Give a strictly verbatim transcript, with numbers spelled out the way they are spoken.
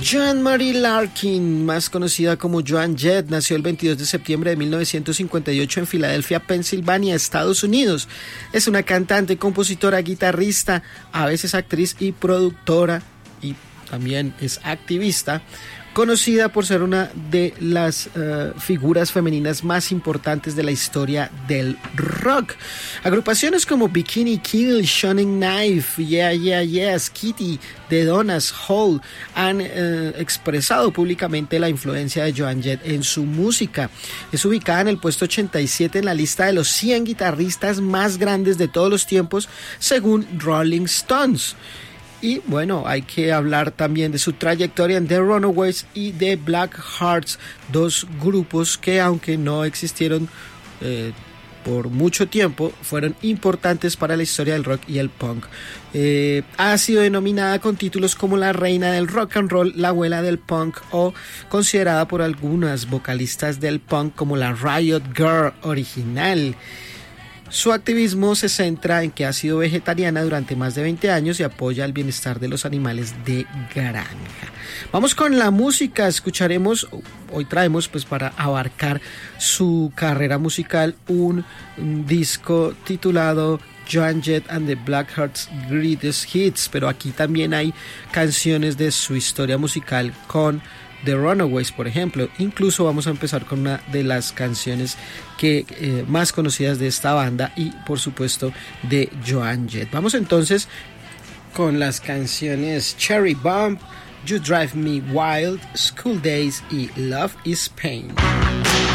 Joan Marie Larkin, más conocida como Joan Jett, nació el veintidós de septiembre de mil novecientos cincuenta y ocho en Filadelfia, Pensilvania, Estados Unidos. Es una cantante, compositora, guitarrista, a veces actriz y productora, y también es activista, conocida por ser una de las uh, figuras femeninas más importantes de la historia del rock. Agrupaciones como Bikini Kill, Shining Knife, Yeah Yeah Yes, Kitty, The Donnas, Hole han uh, expresado públicamente la influencia de Joan Jett en su música. Es ubicada en el puesto ochenta y siete en la lista de los cien guitarristas más grandes de todos los tiempos, según Rolling Stones. Y bueno, hay que hablar también de su trayectoria en The Runaways y The Black Hearts, dos grupos que, aunque no existieron eh, por mucho tiempo, fueron importantes para la historia del rock y el punk. Eh, ha sido denominada con títulos como la reina del rock and roll, la abuela del punk, o considerada por algunas vocalistas del punk como la Riot Girl original. Su activismo se centra en que ha sido vegetariana durante más de veinte años y apoya el bienestar de los animales de granja. Vamos con la música, escucharemos, hoy traemos pues para abarcar su carrera musical un, un disco titulado Joan Jett and the Blackhearts Greatest Hits, pero aquí también hay canciones de su historia musical con The Runaways, por ejemplo. Incluso vamos a empezar con una de las canciones que eh, más conocidas de esta banda y por supuesto de Joan Jett. Vamos entonces con las canciones Cherry Bomb, You Drive Me Wild, School Days y Love is Pain.